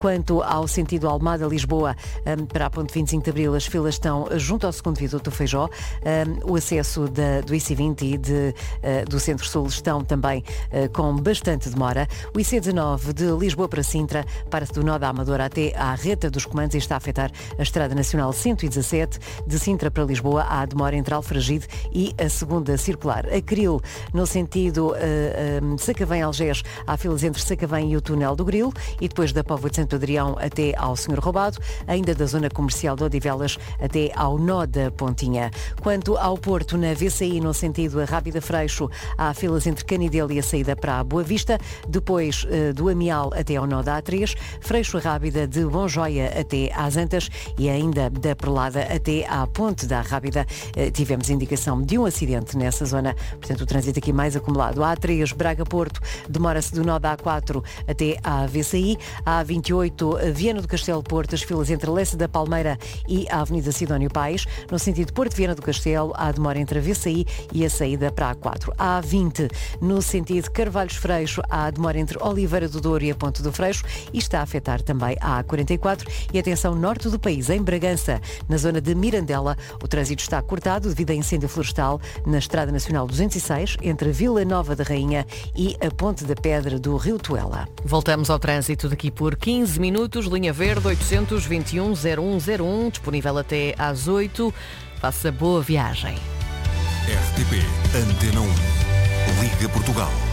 Quanto ao sentido Almada-Lisboa, para a ponte 25 de Abril, as filas estão junto ao segundo viaduto do Feijó. O acesso do IC20 e do Centro-Sul estão também com bastante demora. O IC19 de Lisboa para Sintra para-se do nó da Amadora até à Reta dos Comandos e está a afetar a Estrada Nacional 117. De Sintra para Lisboa há demora entre Alfragide e a segunda circular. A Cril, no sentido Sacavém-Algés, há filas entre Sacavém e o túnel do Grilo e depois da Póvoa de Santo Adrião até ao Senhor Roubado, ainda da zona comercial de Odivelas até ao nó da Pontinha. Quanto ao Porto, na VCI, no sentido a Rábida Freixo, há filas entre Canidelo e a saída para a Boa Vista, depois do Amial até ao nó da A3, Freixo Rábida de Bom Joia até às Antas e ainda da Perlada até à Ponte da Rábida. Tivemos indicação de um acidente nessa zona, portanto o trânsito aqui mais acumulado. A A3 Braga-Porto demora-se do nó da A4 até à VCI, a A28 Viana do Castelo Porto, as filas entre Lessa da Palmeira e a Avenida Sidónio Pais. No sentido Porto Viana do Castelo, há demora entre a VCI e a saída para a A4. A A20, no sentido Carvalhos Freixo, há demora entre Oliveira do Douro e a Ponte do Freixo e está a afetar também a A44. E atenção, norte do país, em Bragança, na zona de Mirandela, o trânsito está cortado devido a incêndio florestal na Estrada Nacional 206, entre Vila Nova da Rainha e a Ponte da Pedra do Rio Tuela. Voltamos ao trânsito daqui por 15 minutos. Linha Verde 821-0101, disponível até às 8. Faça boa viagem. RTP Antena 1. Liga Portugal.